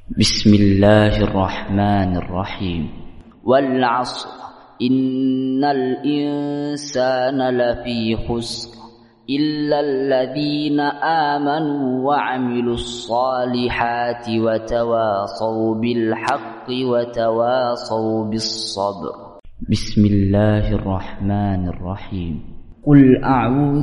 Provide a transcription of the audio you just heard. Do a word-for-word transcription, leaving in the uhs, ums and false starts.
بسم الله الرحمن الرحيم. والعصر إن الإنسان لفي خسر إلا الذين آمنوا وعملوا الصالحات وتواصوا بالحق وتواصوا بالصبر. بسم الله الرحمن الرحيم. قل أعوذ